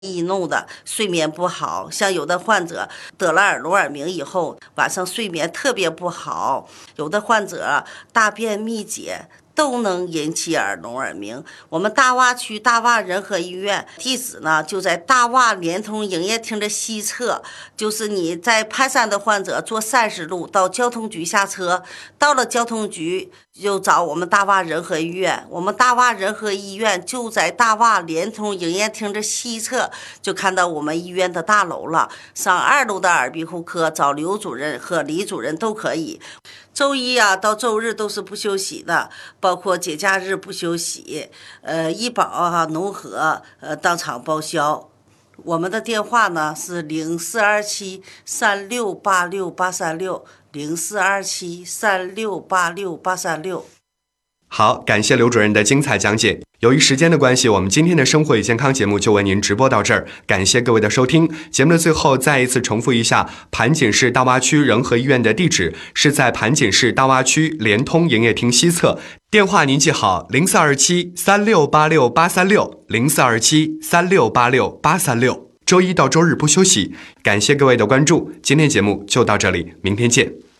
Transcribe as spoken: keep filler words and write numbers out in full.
易怒的，睡眠不好，像有的患者得了耳聋耳鸣以后，晚上睡眠特别不好，有的患者大便秘解，都能引起耳聋耳鸣。我们大洼区大洼仁和医院地址呢就在大洼联通营业厅的西侧，就是你在盘山的患者坐三十路到交通局下车，到了交通局就找我们大洼仁和医院。我们大洼仁和医院就在大洼联通营业厅的西侧，就看到我们医院的大楼了。上二楼的耳鼻喉科找刘主任和李主任都可以。周一啊到周日都是不休息的，包括节假日不休息。呃，医保啊、农合呃当场报销。我们的电话呢是零四二七三六八六八三六，零四二七三六八六八三六。 好，感谢刘主任的精彩讲解。由于时间的关系，我们今天的生活与健康节目就为您直播到这儿，感谢各位的收听。节目的最后再一次重复一下，盘锦市大洼区仁和医院的地址是在盘锦市大洼区联通营业厅西侧，电话您记好零四二七三六八六八三六，零四二七三六八六八三六。周一到周日不休息，感谢各位的关注。今天节目就到这里，明天见。